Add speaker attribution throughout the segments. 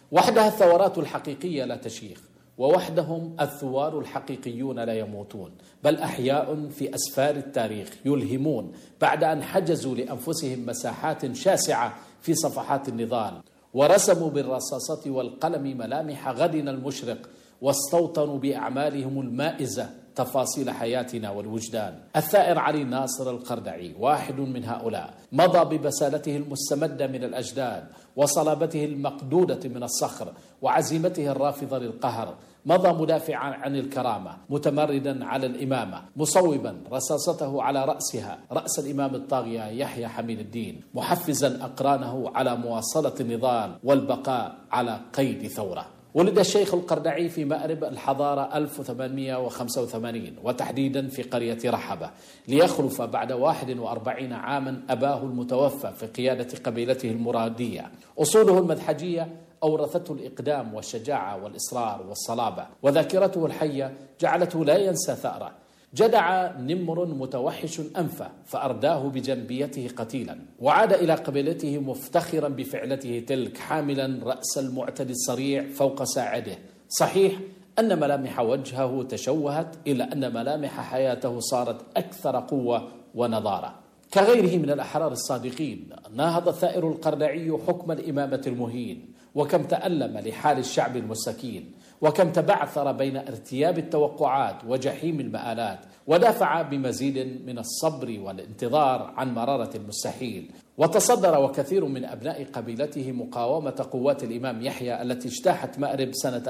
Speaker 1: وحدها الثورات الحقيقية لا تشيخ، ووحدهم الثوار الحقيقيون لا يموتون، بل أحياء في أسفار التاريخ يلهمون بعد أن حجزوا لأنفسهم مساحات شاسعة في صفحات النضال، ورسموا بالرصاصة والقلم ملامح غدنا المشرق، واستوطنوا بأعمالهم المائزة تفاصيل حياتنا والوجدان. الثائر علي ناصر القردعي واحد من هؤلاء، مضى ببسالته المستمدة من الأجداد وصلابته المقدودة من الصخر وعزيمته الرافضة للقهر، مضى مدافعا عن الكرامة، متمردا على الإمامة، مصوبا رصاصته على رأسها رأس الإمام الطاغية يحيى حميد الدين، محفزا أقرانه على مواصلة النضال والبقاء على قيد ثورة. ولد الشيخ القردعي في مأرب الحضارة 1885 وتحديدا في قرية رحبة، ليخلف بعد 41 عاما أباه المتوفى في قيادة قبيلته المرادية. أصوله المذحجية أورثته الإقدام والشجاعة والإصرار والصلابة، وذاكرته الحية جعلته لا ينسى ثأره. جدع نمر متوحش أنفه فأرداه بجنبيته قتيلا، وعاد إلى قبيلته مفتخرا بفعلته تلك، حاملا رأس المعتدي الصريع فوق ساعده. صحيح أن ملامح وجهه تشوهت، إلا أن ملامح حياته صارت أكثر قوة ونضارة. كغيره من الأحرار الصادقين ناهض الثائر القردعي حكم الإمامة المهين، وكم تألم لحال الشعب المستكين، وكم تبعثر بين ارتياب التوقعات وجحيم المآلات، ودافع بمزيد من الصبر والانتظار عن مرارة المستحيل. وتصدر وكثير من أبناء قبيلته مقاومة قوات الإمام يحيى التي اجتاحت مأرب سنة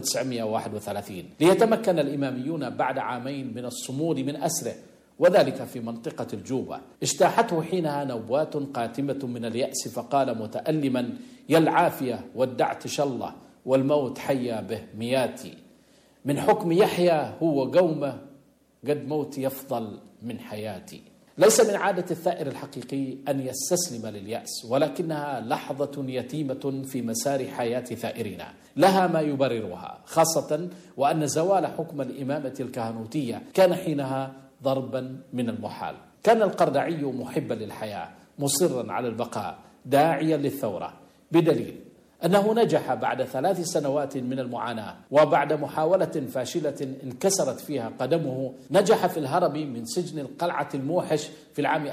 Speaker 1: 1931، ليتمكن الإماميون بعد عامين من الصمود من أسره، وذلك في منطقة الجوبة. اجتاحته حينها نوبات قاتمة من اليأس، فقال متألما: يا العافية ودعت شله والموت حيا به مياتي. من حكم يحيى هو قومه قد موت يفضل من حياتي. ليس من عادة الثائر الحقيقي أن يستسلم لليأس، ولكنها لحظة يتيمة في مسار حياة ثائرنا لها ما يبررها، خاصة وأن زوال حكم الإمامة الكهنوتية كان حينها ضربا من المحال. كان القردعي محبا للحياة، مصرا على البقاء، داعيا للثورة، بدليل أنه نجح بعد 3 سنوات من المعاناة، وبعد محاولة فاشلة انكسرت فيها قدمه، نجح في الهرب من سجن القلعة الموحش في العام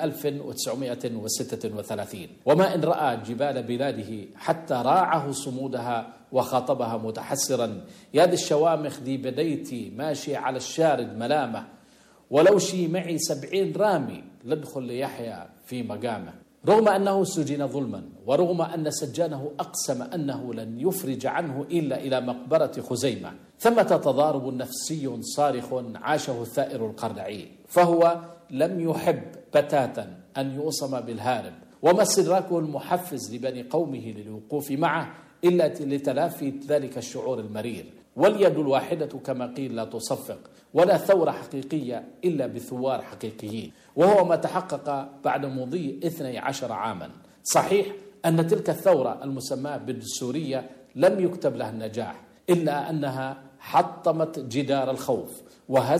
Speaker 1: 1936، وما إن رأى جبال بلاده حتى راعه صمودها وخاطبها متحسرا: يا ذي الشوامخ ذي بديتي ماشي على الشارد ملامة، ولو شي معي 70 رامي لادخل ليحيى في مقامه. رغم أنه سجن ظلما، ورغم أن سجانه أقسم أنه لن يفرج عنه إلا إلى مقبرة خزيمة، ثمة تضارب نفسي صارخ عاشه الثائر القردعي، فهو لم يحب بتاتا أن يوصم بالهارب، وما استدراكه المحفز لبني قومه للوقوف معه إلا لتلافي ذلك الشعور المرير. واليد الواحدة كما قيل لا تصفق، ولا ثورة حقيقية إلا بثوار حقيقيين، وهو ما تحقق بعد مضي 12 عاما. صحيح أن تلك الثورة المسماة بالدستورية لم يكتب لها النجاح، إلا أنها حطمت جدار الخوف وهزت